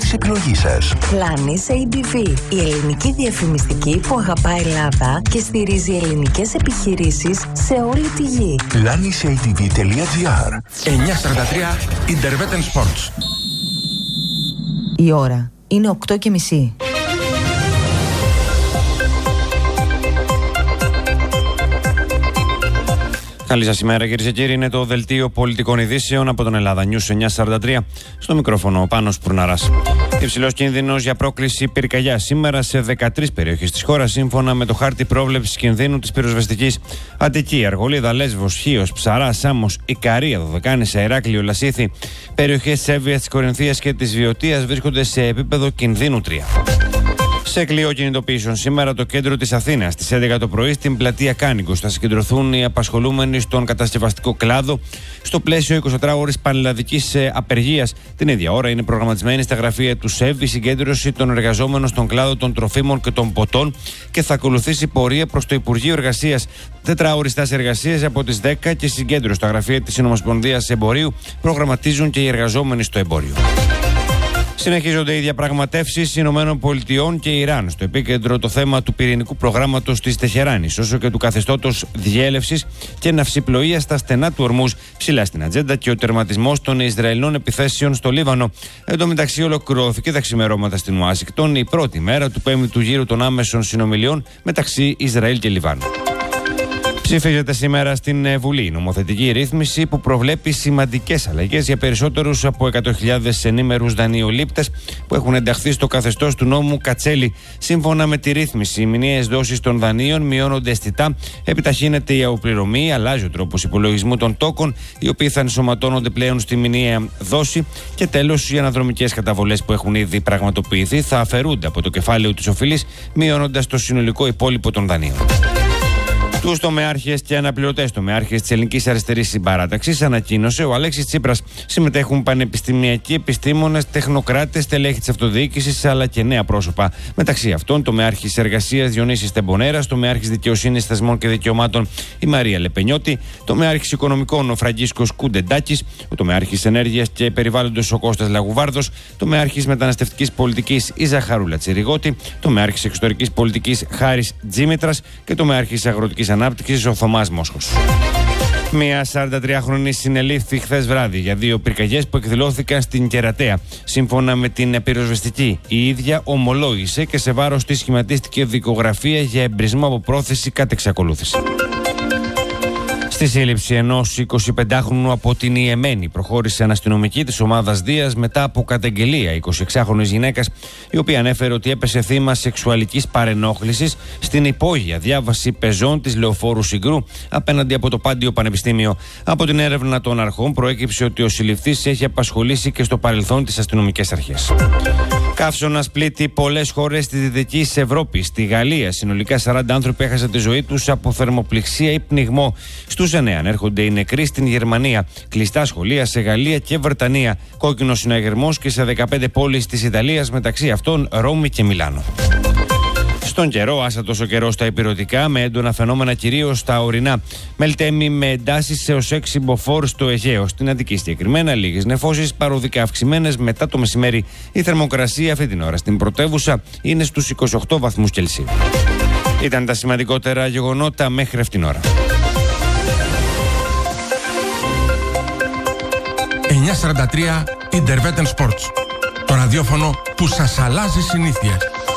της επιλογής σας. Planis ABV, η ελληνική διαφημιστική που αγαπάει Ελλάδα και στηρίζει ελληνικές επιχειρήσεις σε όλη τη γη. planisatv.gr 9:43 Interveten Sports. Η ώρα είναι 8:30. Καλή σας ημέρα, κυρίες και κύριοι. Είναι το δελτίο πολιτικών ειδήσεων από τον Ελλάδα News 9:43. Στο μικρόφωνο ο Πάνος Πουρναράς. Υψηλός κίνδυνος για πρόκληση πυρκαγιάς σήμερα σε 13 περιοχές της χώρας, σύμφωνα με το χάρτη πρόβλεψης κινδύνου της πυροσβεστικής. Αττική, Αργολίδα, Λέσβος, Χίος, Ψαρά, Σάμος, Ικαρία, Δωδεκάνησα, Ηράκλειο, Λασίθι. Περιοχές της Εύβοιας, της Κορινθίας και της Βιωτίας βρίσκονται σε επίπεδο κινδύνου 3. Σε κλειό κινητοποιήσεων σήμερα το κέντρο της Αθήνας στις 11 το πρωί στην πλατεία Κάνικος θα συγκεντρωθούν οι απασχολούμενοι στον κατασκευαστικό κλάδο στο πλαίσιο 24ωρης πανελλαδικής απεργίας. Την ίδια ώρα είναι προγραμματισμένη στα γραφεία του ΣΕΒ η συγκέντρωση των εργαζόμενων στον κλάδο των τροφίμων και των ποτών και θα ακολουθήσει πορεία προς το Υπουργείο Εργασίας. 4ωρη στάση εργασίας από τις 10 και συγκέντρωση στα γραφεία της Συνομοσπονδίας Εμπορίου προγραμματίζουν και οι εργαζόμενοι στο εμπόριο. Συνεχίζονται οι διαπραγματεύσεις Ηνωμένων Πολιτειών και Ιράν. Στο επίκεντρο το θέμα του πυρηνικού προγράμματος της Τεχεράνης, όσο και του καθεστώτος διέλευσης και ναυσιπλοείας στα στενά του Ορμούζ. Ψηλά στην ατζέντα και ο τερματισμός των Ισραηλινών επιθέσεων στο Λίβανο. Εν τω μεταξύ, ολοκληρώθηκε τα ξημερώματα στην Ουάσιγκτον η πρώτη μέρα του 5ου γύρου των άμεσων συνομιλιών μεταξύ Ισραήλ και Λιβάνου. Ψηφίζεται σήμερα στην Βουλή νομοθετική ρύθμιση που προβλέπει σημαντικές αλλαγές για περισσότερους από 100.000 ενήμερους δανειολήπτες που έχουν ενταχθεί στο καθεστώς του νόμου Κατσέλη. Σύμφωνα με τη ρύθμιση, οι μηνιαίες δόσεις των δανείων μειώνονται αισθητά, επιταχύνεται η αποπληρωμή, αλλάζει ο τρόπος υπολογισμού των τόκων, οι οποίοι θα ενσωματώνονται πλέον στη μηνιαία δόση και τέλος οι αναδρομικές καταβολές που έχουν ήδη πραγματοποιηθεί θα αφαιρούνται από το κεφάλαιο της οφειλής, μειώνοντας το συνολικό υπόλοιπο των δανείων. Τους τομεάρχες και αναπληρωτές τομεάρχες της Ελληνικής Αριστερής Συμπαράταξης, ανακοίνωσε ο Αλέξης Τσίπρας. Συμμετέχουν πανεπιστημιακοί επιστήμονες, τεχνοκράτες, στελέχη της αυτοδιοίκησης αλλά και νέα πρόσωπα. Μεταξύ αυτών, τομεάρχης Εργασίας Διονύσης Τεμπονέρας, τομεάρχης Δικαιοσύνης, Θεσμών και Δικαιωμάτων η Μαρία Λεπενιώτη, τομεάρχης Οικονομικών ο Φραγκίσκος Κουντεντάκης, ο τομεάρχης Ενέργειας και Περιβάλλοντος ο Κώστας Λαγουβάρδος, τομεάρχης Μεταναστευτικής Πολιτικής η Ζαχαρούλα Τσιριγώτη, τομεάρχης Εξωτερικής Πολιτικής Χάρης Τζίμητρας και τομεάρχης Αγροτικής Ανάπτυξης ο Θωμάς Μόσχος. Μία 43χρονη συνελήφθη χθες βράδυ για 2 πυρκαγιές που εκδηλώθηκαν στην Κερατέα. Σύμφωνα με την πυροσβεστική, η ίδια ομολόγησε και σε βάρος της σχηματίστηκε δικογραφία για εμπρισμό από πρόθεση κατ' εξακολούθηση. Στη σύλληψη ενός 25χρονου από την Ιεμένη προχώρησε αναστυνομική της ομάδας Δίας μετά από καταγγελία 26χρονης γυναίκας, η οποία ανέφερε ότι έπεσε θύμα σεξουαλικής παρενόχλησης στην υπόγεια διάβαση πεζών της Λεωφόρου Συγκρού απέναντι από το Πάντιο Πανεπιστήμιο. Από την έρευνα των αρχών προέκυψε ότι ο συλληφθής έχει απασχολήσει και στο παρελθόν τις αστυνομικές αρχές. Καύσωνας πλήττει πολλές χώρες της Δυτικής Ευρώπης. Στη Γαλλία, συνολικά 40 άνθρωποι έχασαν τη ζωή τους από θερμοπληξία ή πνιγμό. Στους 9 ανέρχονται οι νεκροί στην Γερμανία. Κλειστά σχολεία σε Γαλλία και Βρετανία. Κόκκινος συναγερμός και σε 15 πόλεις της Ιταλίας, μεταξύ αυτών Ρώμη και Μιλάνο. Στον καιρό, άσατος ο καιρός στα ηπειρωτικά, με έντονα φαινόμενα κυρίως στα ορεινά. Μελτέμι με εντάσεις έως 6 μποφόρ στο Αιγαίο. Στην Αττική συγκεκριμένα, λίγες νεφώσεις, παροδικά αυξημένες μετά το μεσημέρι. Η θερμοκρασία αυτή την ώρα στην πρωτεύουσα είναι στους 28 βαθμούς Κελσίου. Ήταν τα σημαντικότερα γεγονότα μέχρι αυτήν την ώρα. 9:43 Interveten Sports. Το ραδιόφωνο που σας αλλάζει συνήθειες.